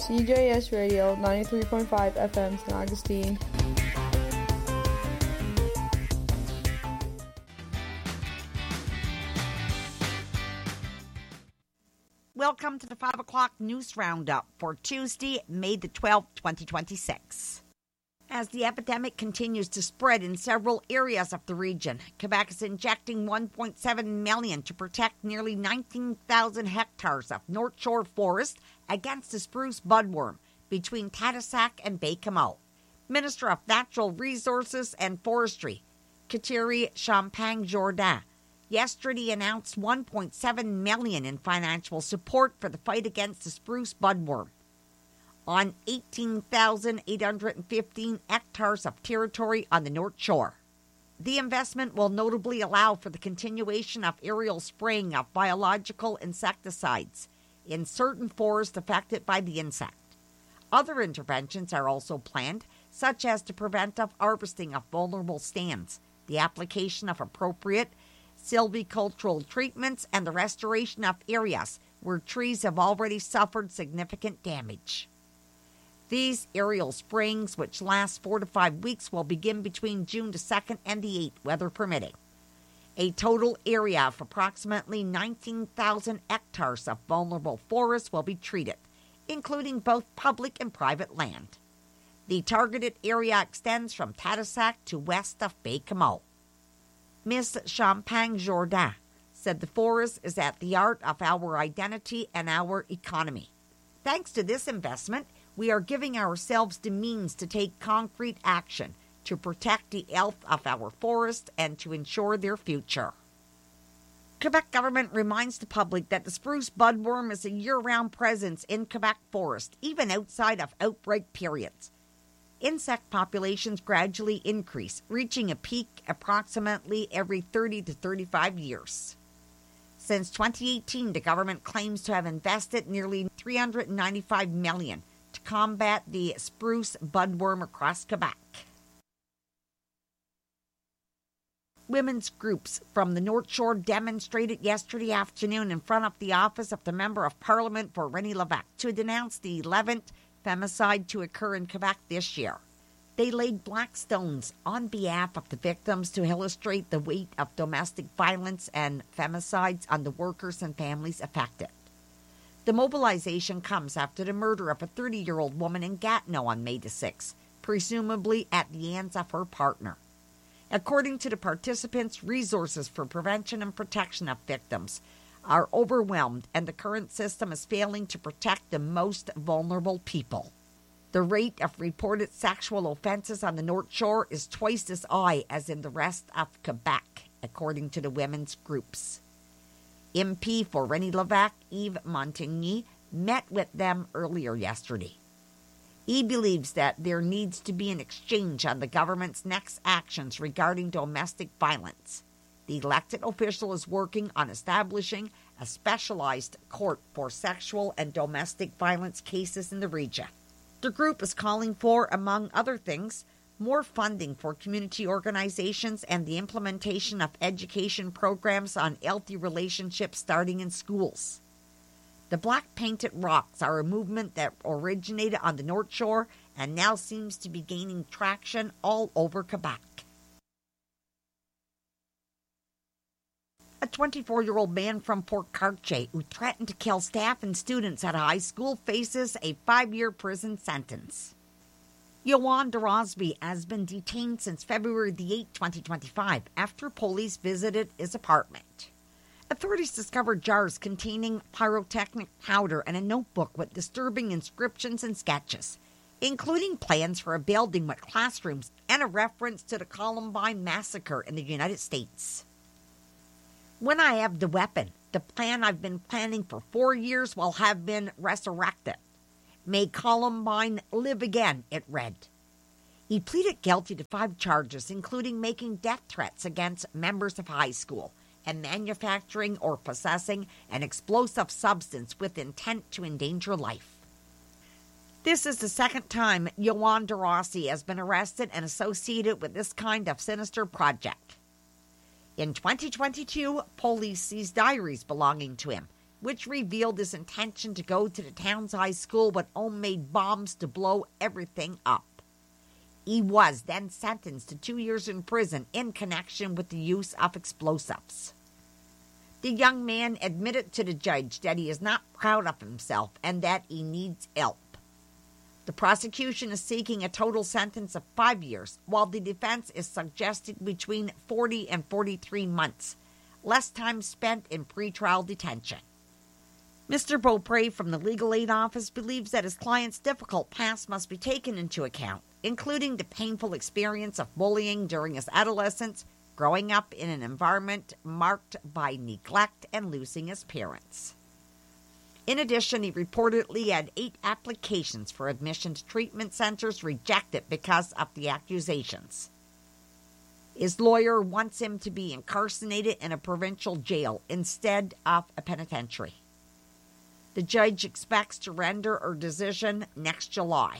CJS Radio 93.5 FM St. Augustine. Welcome to the 5 o'clock news roundup for Tuesday, May the 12th, 2026. As the epidemic continues to spread in several areas of the region, Quebec is injecting $1.7 million to protect nearly 19,000 hectares of North Shore forest against the spruce budworm between Tadoussac and Baie-Comeau. Minister of Natural Resources and Forestry, Kateri Champagne-Jourdain, yesterday announced $1.7 million in financial support for the fight against the spruce budworm on 18,815 hectares of territory on the North Shore. The investment will notably allow for the continuation of aerial spraying of biological insecticides in certain forests affected by the insect. Other interventions are also planned, such as the preventive harvesting of vulnerable stands, the application of appropriate silvicultural treatments, and the restoration of areas where trees have already suffered significant damage. These aerial sprayings, which last 4 to 5 weeks, will begin between June the 2nd and the 8th, weather permitting. A total area of approximately 19,000 hectares of vulnerable forests will be treated, including both public and private land. The targeted area extends from Tadoussac to west of Baie-Comeau. Ms. Champagne-Jourdain said the forest is at the heart of our identity and our economy. Thanks to this investment, we are giving ourselves the means to take concrete action to protect the health of our forests and to ensure their future. Quebec government reminds the public that the spruce budworm is a year-round presence in Quebec forest, even outside of outbreak periods. Insect populations gradually increase, reaching a peak approximately every 30 to 35 years. Since 2018, the government claims to have invested nearly $395 million to combat the spruce budworm across Quebec. Women's groups from the North Shore demonstrated yesterday afternoon in front of the office of the Member of Parliament for Rennie-Lévesque to denounce the 11th femicide to occur in Quebec this year. They laid black stones on behalf of the victims to illustrate the weight of domestic violence and femicides on the workers and families affected. The mobilization comes after the murder of a 30-year-old woman in Gatineau on May the 6th, presumably at the hands of her partner. According to the participants, resources for prevention and protection of victims are overwhelmed, and the current system is failing to protect the most vulnerable people. The rate of reported sexual offenses on the North Shore is twice as high as in the rest of Quebec, according to the women's groups. MP for Rennie-Lévesque, Yves Montigny, met with them earlier yesterday. He believes that there needs to be an exchange on the government's next actions regarding domestic violence. The elected official is working on establishing a specialized court for sexual and domestic violence cases in the region. The group is calling for, among other things, more funding for community organizations and the implementation of education programs on healthy relationships starting in schools. The Black Painted Rocks are a movement that originated on the North Shore and now seems to be gaining traction all over Quebec. A 24-year-old man from Port Cartier who threatened to kill staff and students at a high school faces a 5-year prison sentence. Yohan Dorosby has been detained since February the 8th, 2025, after police visited his apartment. Authorities discovered jars containing pyrotechnic powder and a notebook with disturbing inscriptions and sketches, including plans for a building with classrooms and a reference to the Columbine massacre in the United States. When I have the weapon, the plan I've been planning for 4 years will have been resurrected. May Columbine live again, it read. He pleaded guilty to 5 charges, including making death threats against members of high school and manufacturing or possessing an explosive substance with intent to endanger life. This is the second time Yohan Dorosby has been arrested and associated with this kind of sinister project. In 2022, police seized diaries belonging to him, which revealed his intention to go to the town's high school with homemade bombs to blow everything up. He was then sentenced to 2 years in prison in connection with the use of explosives. The young man admitted to the judge that he is not proud of himself and that he needs help. The prosecution is seeking a total sentence of 5 years, while the defense is suggesting between 40 and 43 months, less time spent in pretrial detention. Mr. Beaupre from the Legal Aid Office believes that his client's difficult past must be taken into account, including the painful experience of bullying during his adolescence, growing up in an environment marked by neglect, and losing his parents. In addition, he reportedly had 8 applications for admission to treatment centers rejected because of the accusations. His lawyer wants him to be incarcerated in a provincial jail instead of a penitentiary. The judge expects to render a decision next July.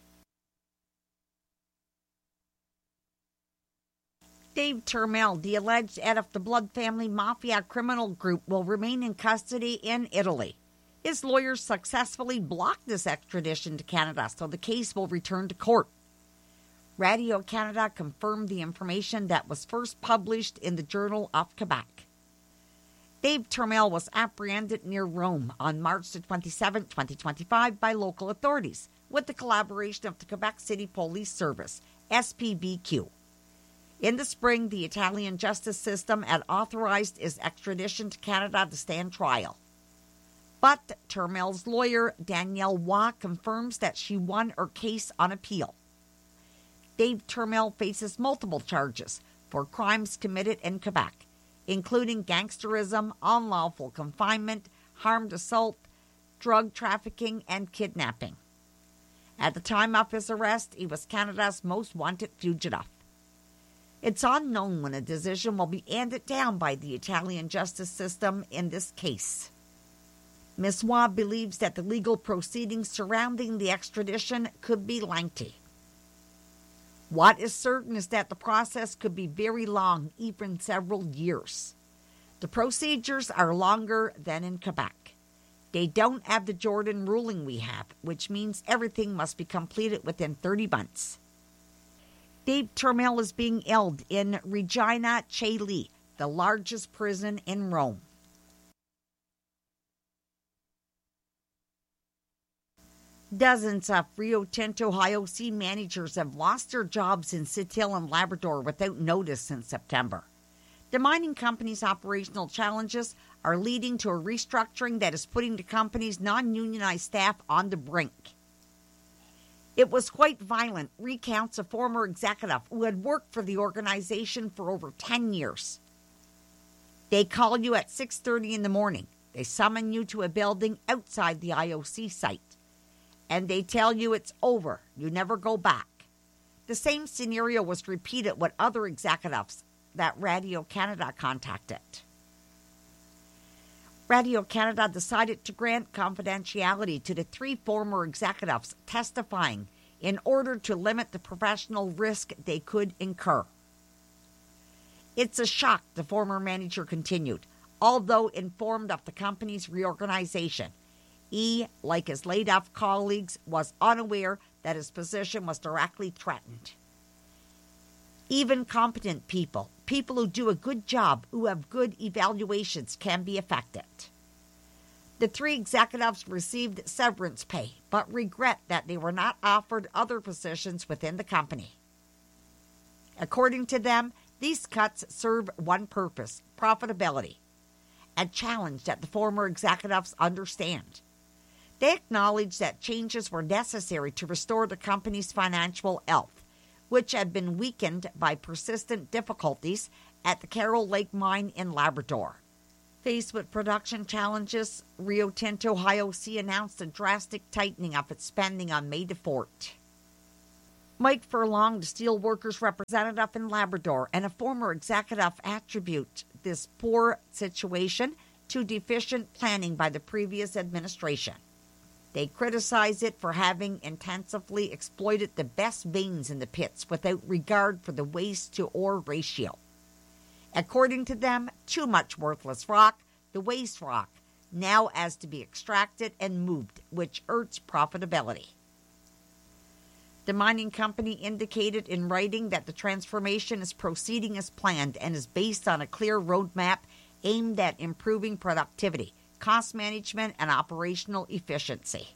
Dave Turmel, the alleged head of the Blood Family Mafia criminal group, will remain in custody in Italy. His lawyers successfully blocked this extradition to Canada, so the case will return to court. Radio-Canada confirmed the information that was first published in the Journal of Quebec. Dave Turmel was apprehended near Rome on March 27, 2025 by local authorities with the collaboration of the Quebec City Police Service, SPVQ. In the spring, the Italian justice system had authorized his extradition to Canada to stand trial. But Turmel's lawyer, Danielle Waugh, confirms that she won her case on appeal. Dave Turmel faces multiple charges for crimes committed in Quebec, including gangsterism, unlawful confinement, armed assault, drug trafficking, and kidnapping. At the time of his arrest, he was Canada's most wanted fugitive. It's unknown when a decision will be handed down by the Italian justice system in this case. Ms. Waugh believes that the legal proceedings surrounding the extradition could be lengthy. What is certain is that the process could be very long, even several years. The procedures are longer than in Quebec. They don't have the Jordan ruling we have, which means everything must be completed within 30 months. Dave Turmel is being held in Regina Coeli, the largest prison in Rome. Dozens of Rio Tinto IOC managers have lost their jobs in Sept-Îles and Labrador without notice since September. The mining company's operational challenges are leading to a restructuring that is putting the company's non-unionized staff on the brink. It was quite violent, recounts a former executive who had worked for the organization for over 10 years. They call you at 6:30 in the morning. They summon you to a building outside the IOC site. And they tell you it's over. You never go back. The same scenario was repeated with other executives that Radio-Canada contacted. Radio-Canada decided to grant confidentiality to the 3 former executives testifying in order to limit the professional risk they could incur. It's a shock, the former manager continued, although informed of the company's reorganization. He, like his laid-off colleagues, was unaware that his position was directly threatened. Even competent people who do a good job, who have good evaluations, can be affected. The 3 executives received severance pay, but regret that they were not offered other positions within the company. According to them, these cuts serve one purpose: profitability, a challenge that the former executives understand. They acknowledge that changes were necessary to restore the company's financial health, which had been weakened by persistent difficulties at the Carroll Lake mine in Labrador. Faced with production challenges, Rio Tinto IOC announced a drastic tightening of its spending on May the 4th. Mike Furlong, the steelworkers representative in Labrador and a former executive, attribute this poor situation to deficient planning by the previous administration. They criticize it for having intensively exploited the best veins in the pits without regard for the waste-to-ore ratio. According to them, too much worthless rock, the waste rock, now as to be extracted and moved, which hurts profitability. The mining company indicated in writing that the transformation is proceeding as planned and is based on a clear roadmap aimed at improving productivity, cost management, and operational efficiency.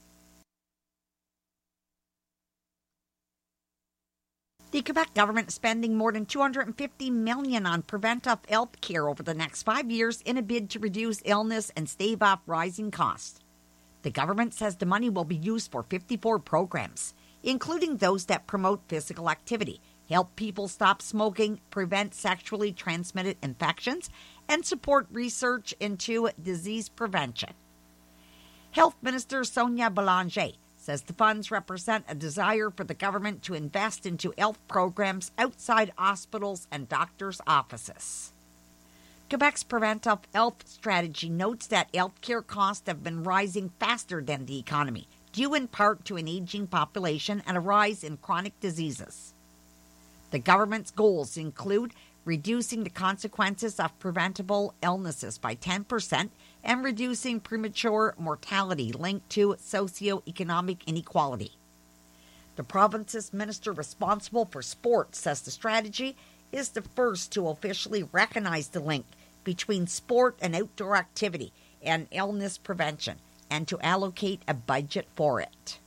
The Quebec government is spending more than $250 million on preventive health care over the next 5 years in a bid to reduce illness and stave off rising costs. The government says the money will be used for 54 programs, including those that promote physical activity, help people stop smoking, prevent sexually transmitted infections, and support research into disease prevention. Health Minister Sonia Belanger says the funds represent a desire for the government to invest into health programs outside hospitals and doctors' offices. Quebec's preventive health strategy notes that health care costs have been rising faster than the economy, due in part to an aging population and a rise in chronic diseases. The government's goals include reducing the consequences of preventable illnesses by 10% and reducing premature mortality linked to socioeconomic inequality. The province's minister responsible for sports says the strategy is the first to officially recognize the link between sport and outdoor activity and illness prevention, and to allocate a budget for it.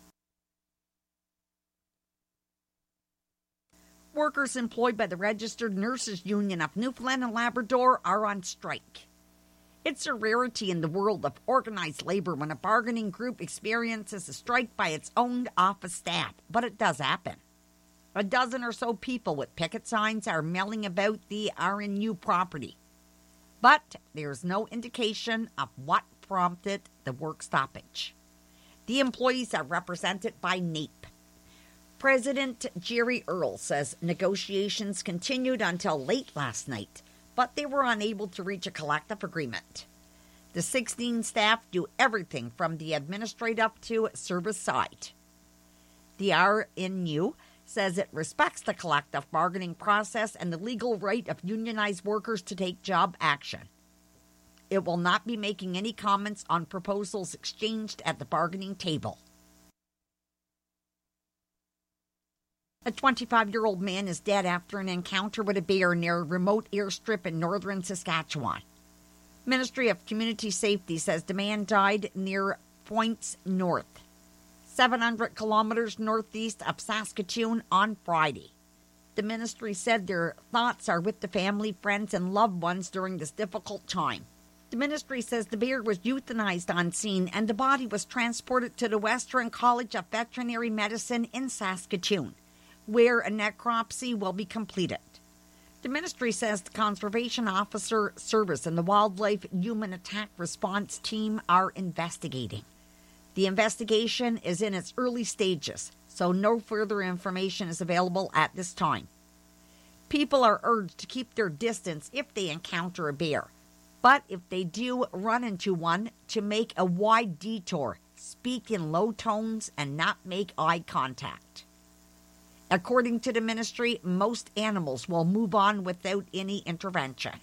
Workers employed by the Registered Nurses Union of Newfoundland and Labrador are on strike. It's a rarity in the world of organized labor when a bargaining group experiences a strike by its own office staff, but it does happen. A dozen or so people with picket signs are milling about the RNU property, but there's no indication of what prompted the work stoppage. The employees are represented by NAPE. President Jerry Earl says negotiations continued until late last night, but they were unable to reach a collective agreement. The 16 staff do everything from the administrative to service side. The RNU says it respects the collective bargaining process and the legal right of unionized workers to take job action. It will not be making any comments on proposals exchanged at the bargaining table. A 25-year-old man is dead after an encounter with a bear near a remote airstrip in northern Saskatchewan. Ministry of Community Safety says the man died near Points North, 700 kilometers northeast of Saskatoon on Friday. The ministry said their thoughts are with the family, friends, and loved ones during this difficult time. The ministry says the bear was euthanized on scene and the body was transported to the Western College of Veterinary Medicine in Saskatoon, where a necropsy will be completed. The ministry says the Conservation Officer Service and the Wildlife Human Attack Response Team are investigating. The investigation is in its early stages, so no further information is available at this time. People are urged to keep their distance if they encounter a bear, but if they do run into one, to make a wide detour, speak in low tones, and not make eye contact. According to the ministry, most animals will move on without any intervention.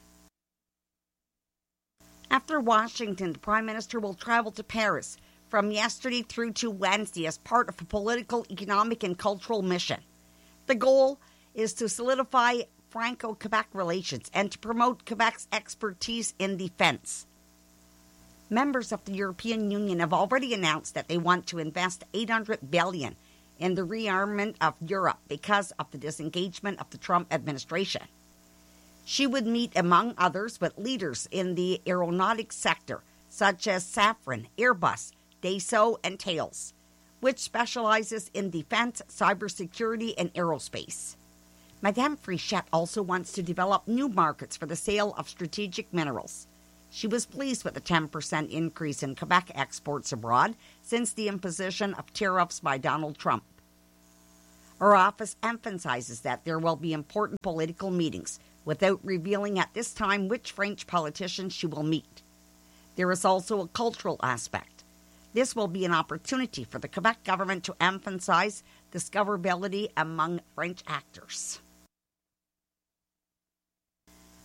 After Washington, the Prime Minister will travel to Paris from yesterday through to Wednesday as part of a political, economic, and cultural mission. The goal is to solidify Franco-Quebec relations and to promote Quebec's expertise in defense. Members of the European Union have already announced that they want to invest $800 billion in the rearmament of Europe because of the disengagement of the Trump administration. She would meet, among others, with leaders in the aeronautics sector, such as Safran, Airbus, Dassault, and Thales, which specializes in defense, cybersecurity, and aerospace. Madame Frichette also wants to develop new markets for the sale of strategic minerals. She was pleased with the 10% increase in Quebec exports abroad since the imposition of tariffs by Donald Trump. Her office emphasizes that there will be important political meetings without revealing at this time which French politicians she will meet. There is also a cultural aspect. This will be an opportunity for the Quebec government to emphasize discoverability among French actors.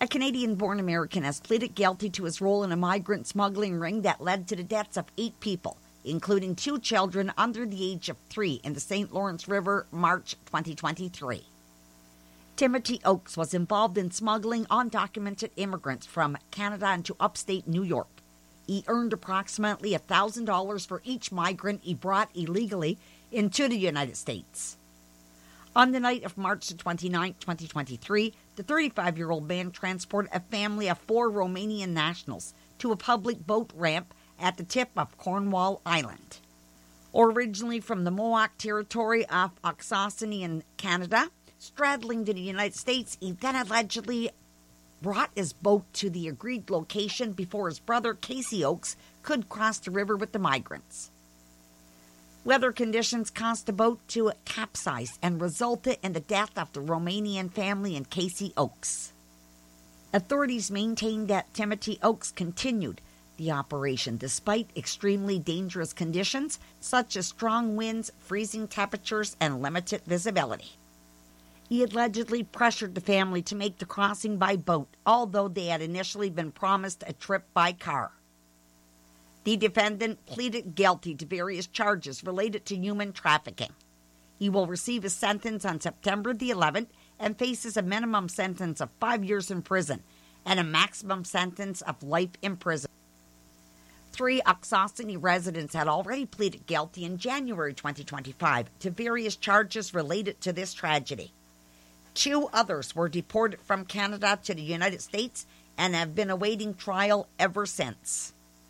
A Canadian-born American has pleaded guilty to his role in a migrant smuggling ring that led to the deaths of 8 people, including 2 children under the age of 3 in the St. Lawrence River, March 2023. Timothy Oakes was involved in smuggling undocumented immigrants from Canada into upstate New York. He earned approximately $1,000 for each migrant he brought illegally into the United States. On the night of March 29, 2023, the 35-year-old man transported a family of 4 Romanian nationals to a public boat ramp at the tip of Cornwall Island. Originally from the Mohawk territory of Oksosini in Canada, straddling to the United States, he then allegedly brought his boat to the agreed location before his brother, Casey Oakes, could cross the river with the migrants. Weather conditions caused the boat to capsize and resulted in the death of the Romanian family and Casey Oakes. Authorities maintained that Timothy Oakes continued the operation despite extremely dangerous conditions such as strong winds, freezing temperatures, and limited visibility. He allegedly pressured the family to make the crossing by boat, although they had initially been promised a trip by car. The defendant pleaded guilty to various charges related to human trafficking. He will receive a sentence on September the 11th and faces a minimum sentence of 5 years in prison and a maximum sentence of life in prison. 3 Oksosini residents had already pleaded guilty in January 2025 to various charges related to this tragedy. 2 others were deported from Canada to the United States and have been awaiting trial ever since.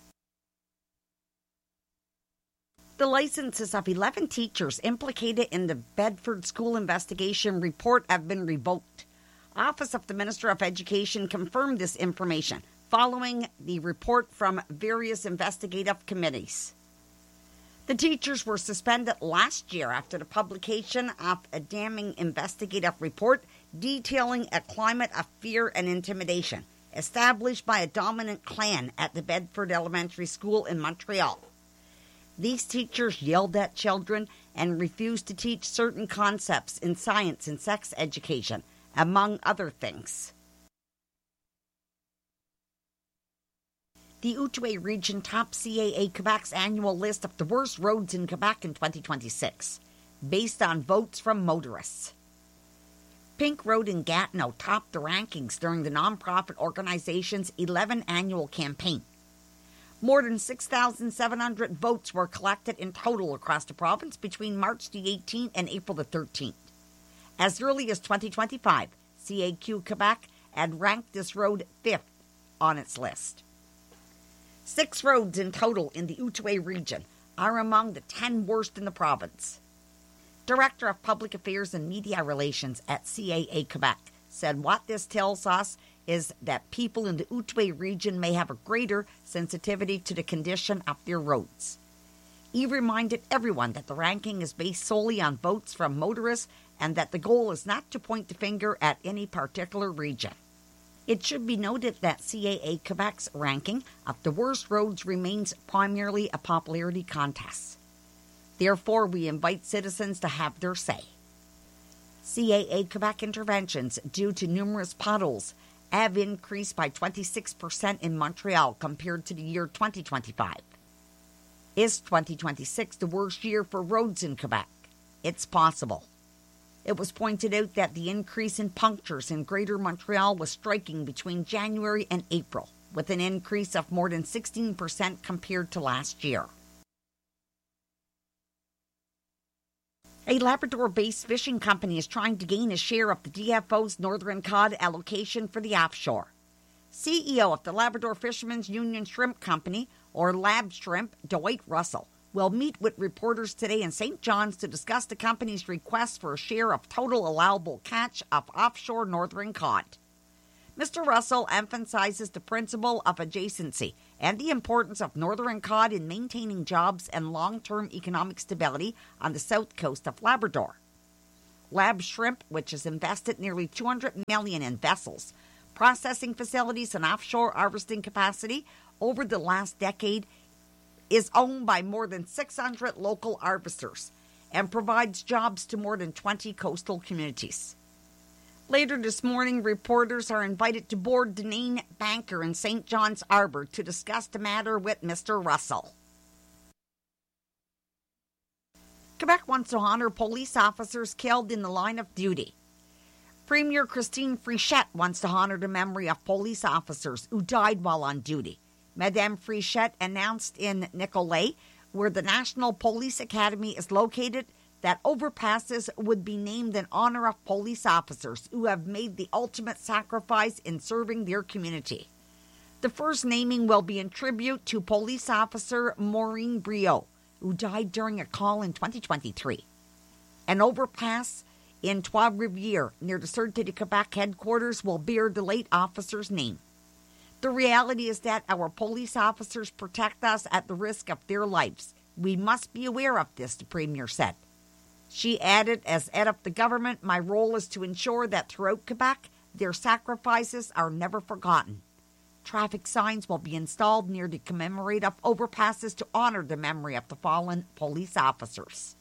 The licenses of 11 teachers implicated in the Bedford School investigation report have been revoked. Office of the Minister of Education confirmed this information following the report from various investigative committees. The teachers were suspended last year after the publication of a damning investigative report detailing a climate of fear and intimidation established by a dominant clan at the Bedford Elementary School in Montreal. These teachers yelled at children and refused to teach certain concepts in science and sex education, among other things. The Outaouais region topped CAA Quebec's annual list of the worst roads in Quebec in 2026, based on votes from motorists. Pink Road in Gatineau topped the rankings during the nonprofit organization's 11th annual campaign. More than 6,700 votes were collected in total across the province between March the 18th and April the 13th. As early as 2025, CAQ Quebec had ranked this road 5th on its list. 6 roads in total in the Outaouais region are among the 10 worst in the province. Director of Public Affairs and Media Relations at CAA Quebec said what this tells us is that people in the Outaouais region may have a greater sensitivity to the condition of their roads. He reminded everyone that the ranking is based solely on votes from motorists and that the goal is not to point the finger at any particular region. It should be noted that CAA Quebec's ranking of the worst roads remains primarily a popularity contest. Therefore, we invite citizens to have their say. CAA Quebec interventions due to numerous potholes have increased by 26% in Montreal compared to the year 2025. Is 2026 the worst year for roads in Quebec? It's possible. It was pointed out that the increase in punctures in Greater Montreal was striking between January and April, with an increase of more than 16% compared to last year. A Labrador-based fishing company is trying to gain a share of the DFO's Northern Cod allocation for the offshore. CEO of the Labrador Fishermen's Union Shrimp Company, or Lab Shrimp, Dwight Russell, will meet with reporters today in St. John's to discuss the company's request for a share of total allowable catch of offshore Northern Cod. Mr. Russell emphasizes the principle of adjacency and the importance of Northern Cod in maintaining jobs and long-term economic stability on the south coast of Labrador. Lab Shrimp, which has invested nearly $200 million in vessels, processing facilities, and offshore harvesting capacity over the last decade, is owned by more than 600 local harvesters and provides jobs to more than 20 coastal communities. Later this morning, reporters are invited to board Deneen Banker in St. John's Arbor to discuss the matter with Mr. Russell. Quebec wants to honor police officers killed in the line of duty. Premier Christine Frichette wants to honor the memory of police officers who died while on duty. Madame Frichette announced in Nicolet, where the National Police Academy is located, that overpasses would be named in honor of police officers who have made the ultimate sacrifice in serving their community. The first naming will be in tribute to police officer Maureen Briot, who died during a call in 2023. An overpass in Trois-Rivières, near the Sûreté de Quebec headquarters, will bear the late officer's name. The reality is that our police officers protect us at the risk of their lives. We must be aware of this, the Premier said. She added, as head of the government, my role is to ensure that throughout Quebec, their sacrifices are never forgotten. Traffic signs will be installed near the commemorative overpasses to honor the memory of the fallen police officers.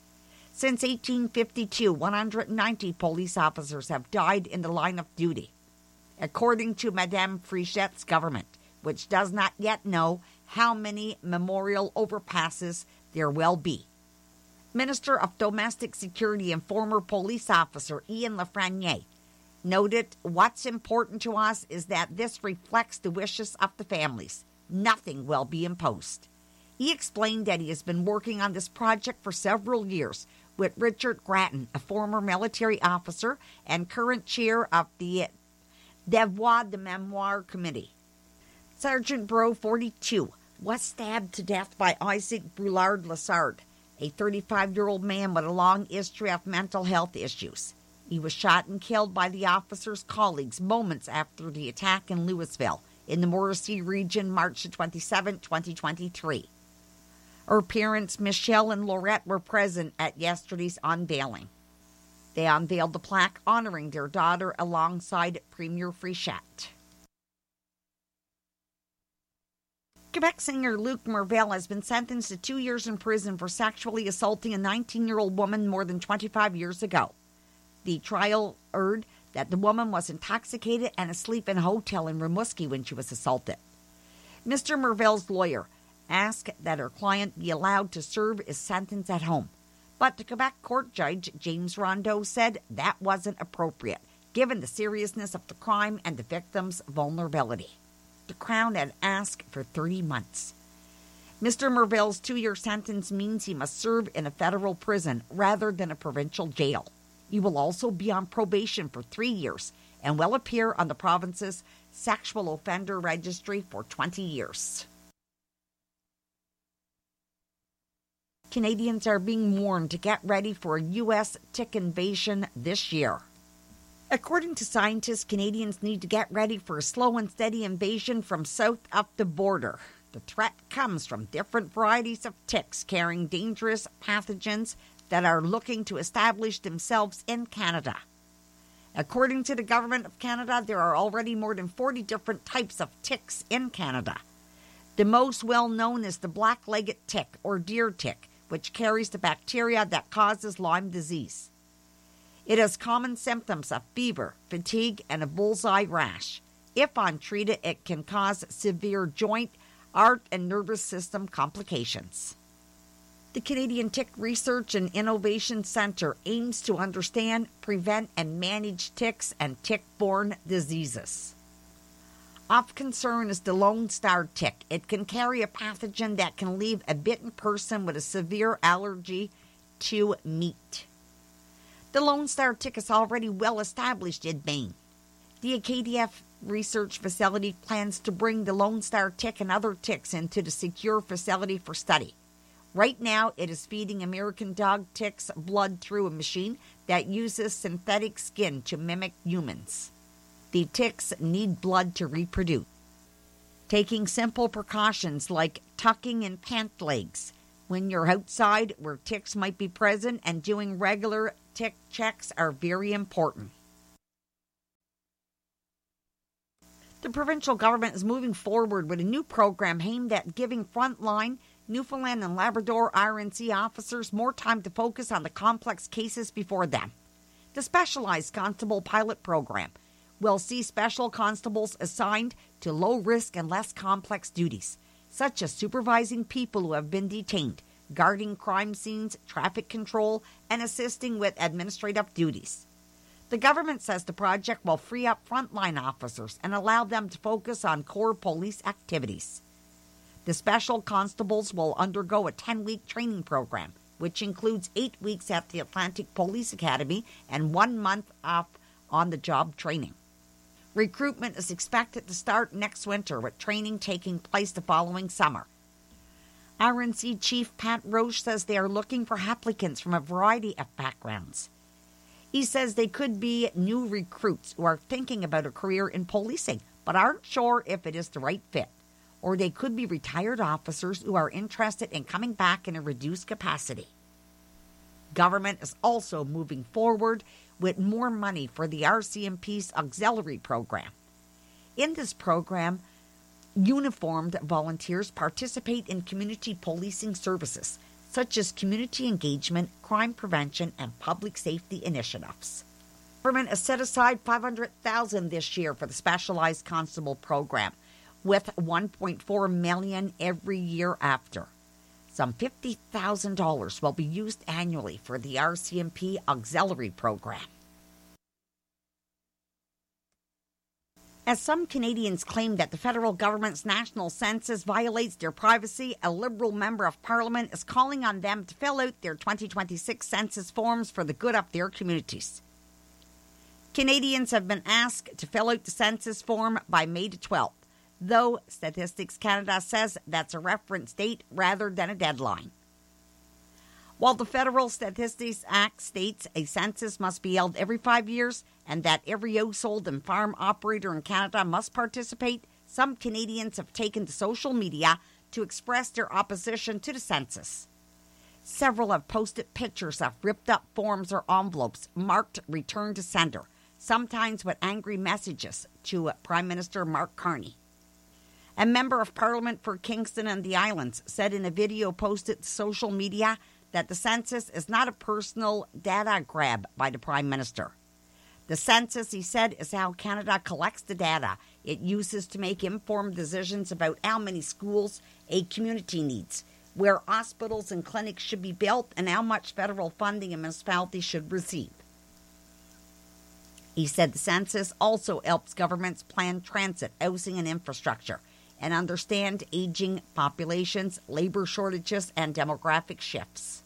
Since 1852, 190 police officers have died in the line of duty, according to Madame Frichette's government, which does not yet know how many memorial overpasses there will be. Minister of Domestic Security and former police officer Ian Lafreniere noted, what's important to us is that this reflects the wishes of the families. Nothing will be imposed. He explained that he has been working on this project for several years with Richard Grattan, a former military officer and current chair of the Devoir de Mémoire Committee. Sergeant Bro, 42, was stabbed to death by Isaac Boulard-Lassard, a 35-year-old man with a long history of mental health issues. He was shot and killed by the officer's colleagues moments after the attack in Louisville, in the Morrissey region, March 27, 2023. Her parents, Michelle and Laurette, were present at yesterday's unveiling. They unveiled the plaque honoring their daughter alongside Premier Frichette. Quebec singer Luc Merville has been sentenced to 2 years in prison for sexually assaulting a 19-year-old woman more than 25 years ago. The trial heard that the woman was intoxicated and asleep in a hotel in Rimouski when she was assaulted. Mr. Merville's lawyer asked that her client be allowed to serve his sentence at home. But the Quebec court judge, James Rondeau, said that wasn't appropriate, given the seriousness of the crime and the victim's vulnerability. The Crown had asked for 30 months. Mr. Merville's 2-year sentence means he must serve in a federal prison rather than a provincial jail. He will also be on probation for 3 years and will appear on the province's sexual offender registry for 20 years. Canadians are being warned to get ready for a U.S. tick invasion this year. According to scientists, Canadians need to get ready for a slow and steady invasion from south of the border. The threat comes from different varieties of ticks carrying dangerous pathogens that are looking to establish themselves in Canada. According to the Government of Canada, there are already more than 40 different types of ticks in Canada. The most well-known is the black-legged tick, or deer tick, which carries the bacteria that causes Lyme disease. It has common symptoms of fever, fatigue, and a bullseye rash. If untreated, it can cause severe joint, heart, and nervous system complications. The Canadian Tick Research and Innovation Centre aims to understand, prevent, and manage ticks and tick-borne diseases. Of concern is the Lone Star tick. It can carry a pathogen that can leave a bitten person with a severe allergy to meat. The Lone Star tick is already well established in Maine. The AKDF research facility plans to bring the Lone Star tick and other ticks into the secure facility for study. Right now, it is feeding American dog ticks blood through a machine that uses synthetic skin to mimic humans. The ticks need blood to reproduce. Taking simple precautions like tucking in pant legs when you're outside where ticks might be present and doing regular tick checks are very important. The provincial government is moving forward with a new program aimed at giving frontline Newfoundland and Labrador RNC officers more time to focus on the complex cases before them. The Specialized Constable Pilot Program will see special constables assigned to low-risk and less complex duties, such as supervising people who have been detained, guarding crime scenes, traffic control, and assisting with administrative duties. The government says the project will free up frontline officers and allow them to focus on core police activities. The special constables will undergo a 10-week training program, which includes 8 weeks at the Atlantic Police Academy and 1 month of on-the-job training. Recruitment is expected to start next winter, with training taking place the following summer. RNC Chief Pat Roche says they are looking for applicants from a variety of backgrounds. He says they could be new recruits who are thinking about a career in policing but aren't sure if it is the right fit. Or they could be retired officers who are interested in coming back in a reduced capacity. Government is also moving forward with more money for the RCMP's auxiliary program. In this program, uniformed volunteers participate in community policing services, such as community engagement, crime prevention, and public safety initiatives. Government has set aside $500,000 this year for the Specialized Constable Program, with $1.4 million every year after. Some $50,000 will be used annually for the RCMP auxiliary program. As some Canadians claim that the federal government's national census violates their privacy, a Liberal member of Parliament is calling on them to fill out their 2026 census forms for the good of their communities. Canadians have been asked to fill out the census form by May 12th, though Statistics Canada says that's a reference date rather than a deadline. While the Federal Statistics Act states a census must be held every 5 years and that every household and farm operator in Canada must participate, some Canadians have taken to social media to express their opposition to the census. Several have posted pictures of ripped up forms or envelopes marked Return to Sender, sometimes with angry messages to Prime Minister Mark Carney. A member of Parliament for Kingston and the Islands said in a video posted to social media that the census is not a personal data grab by the Prime Minister. The census, he said, is how Canada collects the data it uses to make informed decisions about how many schools a community needs, where hospitals and clinics should be built, and how much federal funding a municipality should receive. He said the census also helps governments plan transit, housing, and infrastructure, and understand aging populations, labor shortages, and demographic shifts.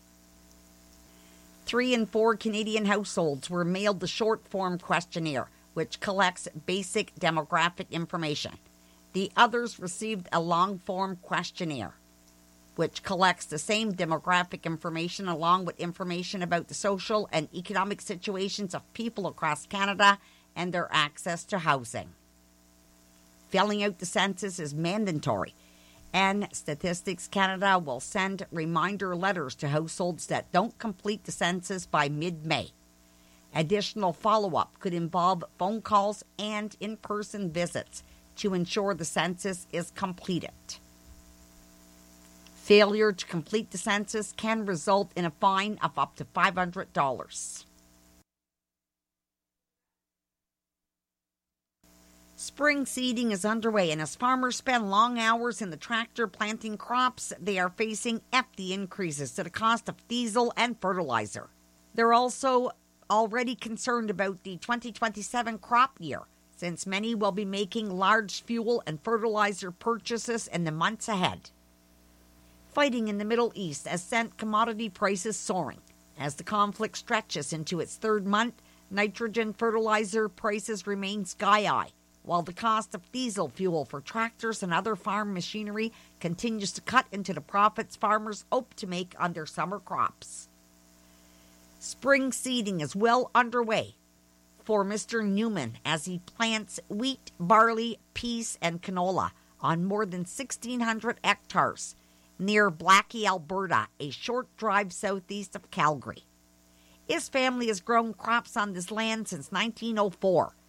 3 in 4 Canadian households were mailed the short form questionnaire, which collects basic demographic information. The others received a long form questionnaire, which collects the same demographic information along with information about the social and economic situations of people across Canada and their access to housing. Filling out the census is mandatory, and Statistics Canada will send reminder letters to households that don't complete the census by mid-May. Additional follow-up could involve phone calls and in-person visits to ensure the census is completed. Failure to complete the census can result in a fine of up to $500. Spring seeding is underway, and as farmers spend long hours in the tractor planting crops, they are facing hefty increases to the cost of diesel and fertilizer. They're also already concerned about the 2027 crop year, since many will be making large fuel and fertilizer purchases in the months ahead. Fighting in the Middle East has sent commodity prices soaring. As the conflict stretches into its third month, nitrogen fertilizer prices remain sky-high, while the cost of diesel fuel for tractors and other farm machinery continues to cut into the profits farmers hope to make on their summer crops. Spring seeding is well underway for Mr. Newman as he plants wheat, barley, peas, and canola on more than 1,600 hectares near Blackie, Alberta, a short drive southeast of Calgary. His family has grown crops on this land since 1904,